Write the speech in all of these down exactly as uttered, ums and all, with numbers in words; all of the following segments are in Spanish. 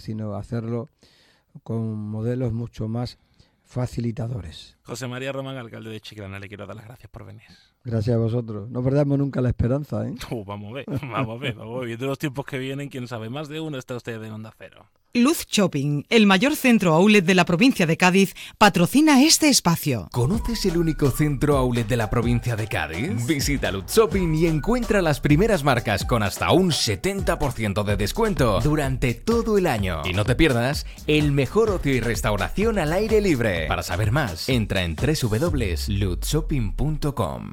sino hacerlo con modelos mucho más facilitadores. José María Román, alcalde de Chiclana, le quiero dar las gracias por venir. Gracias a vosotros. No perdamos nunca la esperanza, ¿eh? Uh, vamos a ver, vamos a ver, vamos a ver. De los tiempos que vienen, quién sabe, más de uno está usted en Onda Cero. Luz Shopping, el mayor centro outlet de la provincia de Cádiz, patrocina este espacio. ¿Conoces el único centro outlet de la provincia de Cádiz? Visita Luz Shopping y encuentra las primeras marcas con hasta un setenta por ciento de descuento durante todo el año. Y no te pierdas el mejor ocio y restauración al aire libre. Para saber más, entra en doble u doble u doble u punto luz shopping punto com.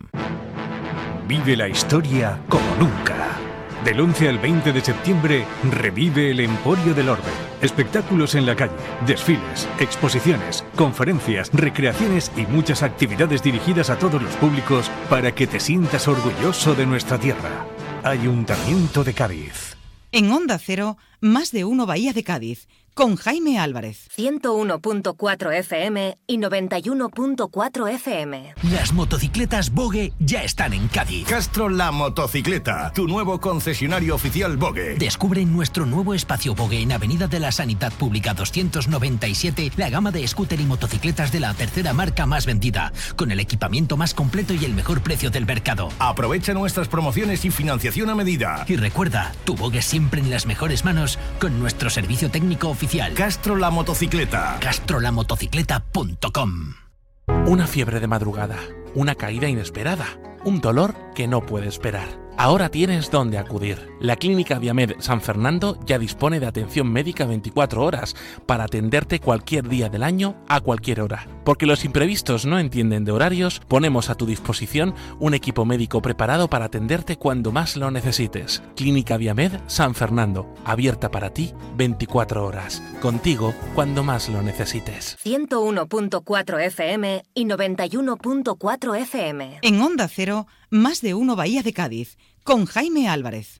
Vive la historia como nunca. Del once al veinte de septiembre, revive el Emporio del Orbe. Espectáculos en la calle, desfiles, exposiciones, conferencias, recreaciones y muchas actividades dirigidas a todos los públicos para que te sientas orgulloso de nuestra tierra. Ayuntamiento de Cádiz. En Onda Cero, más de uno Bahía de Cádiz, con Jaime Álvarez. ciento uno punto cuatro F M y noventa y uno punto cuatro F M. Las motocicletas Bogue ya están en Cádiz. Castro La Motocicleta, tu nuevo concesionario oficial Bogue. Descubre en nuestro nuevo espacio Bogue en Avenida de la Sanidad Pública doscientos noventa y siete la gama de scooter y motocicletas de la tercera marca más vendida, con el equipamiento más completo y el mejor precio del mercado. Aprovecha nuestras promociones y financiación a medida. Y recuerda, tu Bogue siempre en las mejores manos con nuestro servicio técnico oficial. Castro La Motocicleta. castro la motocicleta punto com. Una fiebre de madrugada, una caída inesperada, un dolor que no puede esperar. Ahora tienes dónde acudir. La Clínica Viamed San Fernando ya dispone de atención médica veinticuatro horas para atenderte cualquier día del año a cualquier hora. Porque los imprevistos no entienden de horarios, ponemos a tu disposición un equipo médico preparado para atenderte cuando más lo necesites. Clínica Viamed San Fernando, abierta para ti veinticuatro horas. Contigo cuando más lo necesites. ciento uno punto cuatro F M y noventa y uno punto cuatro F M. En Onda Cero, más de uno Bahía de Cádiz, con Jaime Álvarez.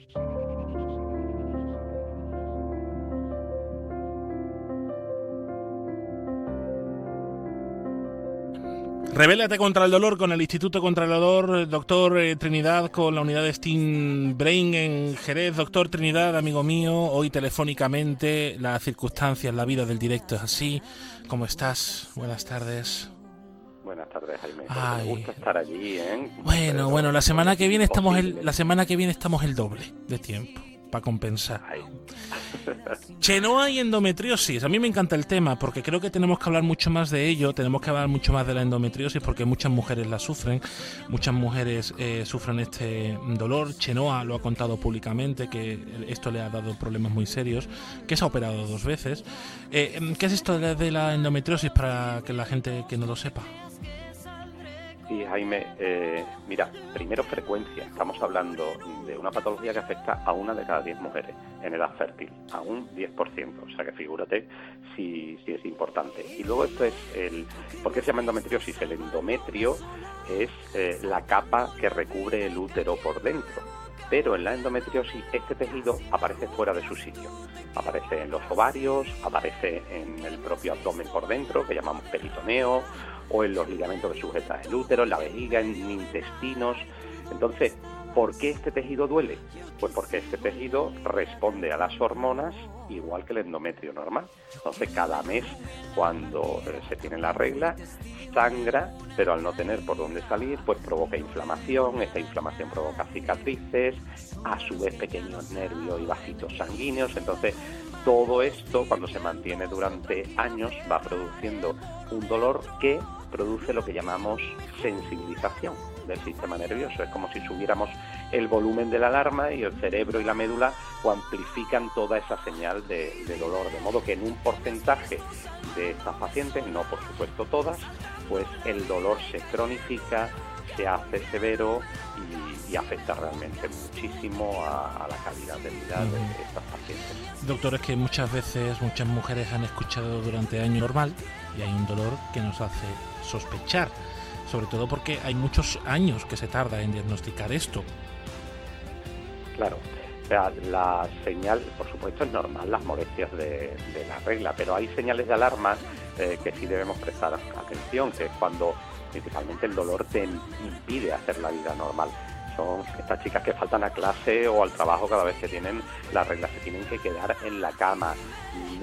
Rebélate contra el dolor con el Instituto contra el Dolor, doctor eh, Trinidad, con la unidad de Steam Brain en Jerez. Doctor Trinidad, amigo mío, hoy telefónicamente, las circunstancias, la vida del directo es así. ¿Cómo estás? Buenas tardes. Buenas tardes, Jaime. Ay. Me gusta estar allí, ¿eh? Bueno, Pero bueno, la semana que viene estamos imposible. el, la semana que viene estamos el doble de tiempo para compensar. Ay. Chenoa y endometriosis. A mí me encanta el tema porque creo que tenemos que hablar mucho más de ello, tenemos que hablar mucho más de la endometriosis porque muchas mujeres la sufren, muchas mujeres eh, sufren este dolor. Chenoa lo ha contado públicamente, que esto le ha dado problemas muy serios, que se ha operado dos veces. Eh, ¿Qué es esto de, de la endometriosis para que la gente que no lo sepa? Sí, Jaime, eh, mira, primero frecuencia. Estamos hablando de una patología que afecta a una de cada diez mujeres en edad fértil, a un diez por ciento. O sea que figúrate si, si es importante. Y luego esto es el... ¿Por qué se llama endometriosis? El endometrio es eh, la capa que recubre el útero por dentro. Pero en la endometriosis este tejido aparece fuera de su sitio. Aparece en los ovarios, aparece en el propio abdomen por dentro, que llamamos peritoneo, o en los ligamentos que sujetan el útero, en la vejiga, en intestinos. Entonces, ¿por qué este tejido duele? Pues porque este tejido responde a las hormonas igual que el endometrio normal. Entonces, cada mes, cuando se tiene la regla, sangra, pero al no tener por dónde salir, pues provoca inflamación. Esta inflamación provoca cicatrices, a su vez pequeños nervios y vasitos sanguíneos. Entonces, todo esto, cuando se mantiene durante años, va produciendo un dolor que produce lo que llamamos sensibilización del sistema nervioso. Es como si subiéramos el volumen de la alarma y el cerebro y la médula amplifican toda esa señal de, de dolor, de modo que en un porcentaje de estas pacientes, no por supuesto todas, pues el dolor se cronifica, se hace severo y, y afecta realmente muchísimo a, a la calidad de vida de, de estas pacientes. Doctor, es que muchas veces muchas mujeres han escuchado durante años normal y hay un dolor que nos hace sospechar, sobre todo porque hay muchos años que se tarda en diagnosticar esto. Claro, o sea, la señal, por supuesto, es normal, las molestias de, de la regla, pero hay señales de alarma eh, que sí debemos prestar atención, que es cuando principalmente el dolor te impide hacer la vida normal. Son estas chicas que faltan a clase o al trabajo cada vez que tienen las reglas, se tienen que quedar en la cama,